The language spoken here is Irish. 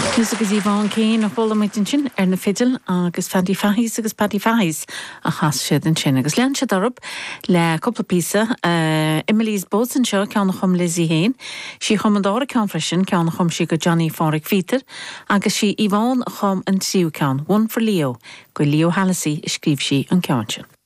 Nus agus Yvonne Kane nach bhla muid sin na fidil agus Fandy Fahis agus Paddy Fahis a chas siad an sin agus lean siad arab le coppla písa Emily's Boatsen seo ceanna chum Lizzie Hain si chum an dára cean freisin ceanna chum si go Johnny Fáric Feater agus si Yvonne chum an tríú cean One for Leo go Leo Hallisey scríb si an cean sin.